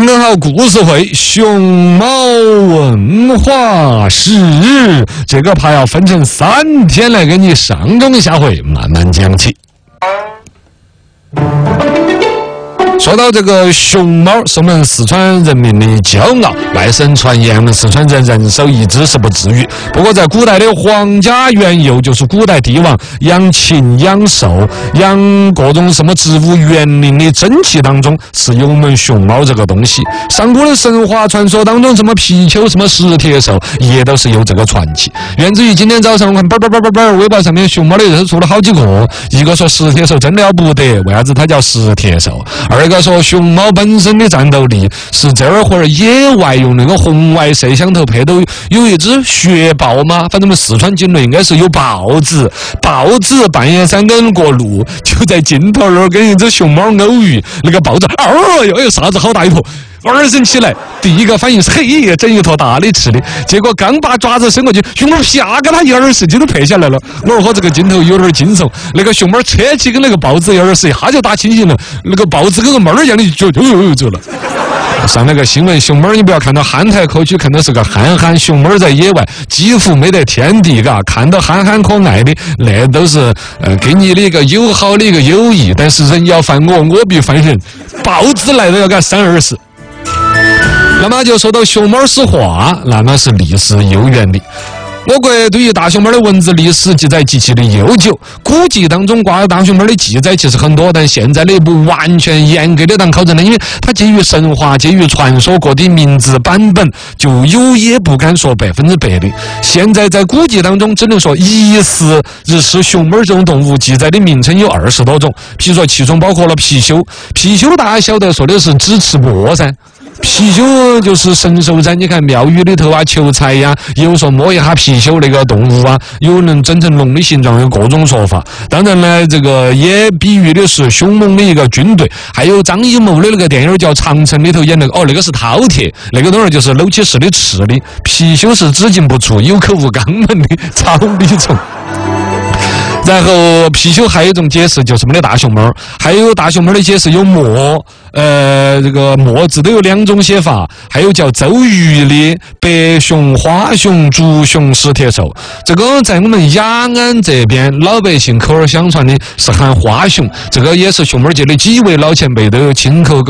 刚好故事会熊猫文化史，这个怕要分成3天来给你上中下回慢慢讲起。说到这个熊猫是我们四川人民的骄傲，外省传言我们四川人人手一只是不至于。不过在古代的皇家园囿，就是古代帝王养禽养兽养各种什么植物园林的珍奇当中是有我们熊猫这个东西。上古的神话传说当中，什么貔貅什么石铁兽也都是有这个传奇。源自于今天早上我看微博上面熊猫的热出了好几个，一个说石铁兽真的要不得，为啥子它叫石铁兽？二个说熊猫本身的战斗力是这会儿野外用那个红外摄像头拍到有一只雪豹吗？反正我们四川境内应该是有豹子半夜3更过路，就在镜头那儿跟一只熊猫偶遇，那个豹子有啥子好大一坨。2声起来，第一个反应是嘿，整一坨大的吃的。结果刚把爪子伸过去，熊猫啪给他一耳屎就都拍下来了。我说这个镜头有点惊悚，那个熊猫扯起跟那个豹子一耳屎，一下就打清醒了。那个豹子跟个猫儿一样的就走了。上那个新闻，熊猫你不要看到憨态可掬，看到是个憨，熊猫在野外几乎没得天敌，嘎，看到憨可爱的，那都是给你的一个友好的一个友谊。但是人要犯我必犯人，豹子来了要给他扇耳屎。那么就说到熊猫史话，那么是历史悠远的。我国对于大熊猫的文字历史记载极其的悠久，古籍当中关于大熊猫的记载其实很多，但现在的不完全严格的当考证的，因为它基于神话、基于传说，各的名字版本就有也不敢说100%的。现在在古籍当中，只能说疑似日式熊猫这种动物记载的名称有20多种，譬如说其中包括了貔貅，貔貅大家晓得说的是只吃播噻。貔貅就是神兽噻，你看庙宇里头啊，求财呀，有说摸一下貔貅那个动物啊，有人整成龙的形状，有各种说法。当然呢，这个也比喻的是凶猛的一个军队。还有张艺谋的那个电影叫《长城》里头演那个，那个是饕餮，那个东西就是搂起式的吃的。貔貅是只进不出、有口无肛门的草履虫。然后貔貅还有一种解释就是我们的大熊猫，还有大熊猫的解释有这个墨字都有2种写法，还有叫周瑜的白熊、花熊、竹熊、石铁兽。这个在我们雅安这边老百姓口耳相传的是喊花熊，这个也是熊猫界的几位老前辈都有亲口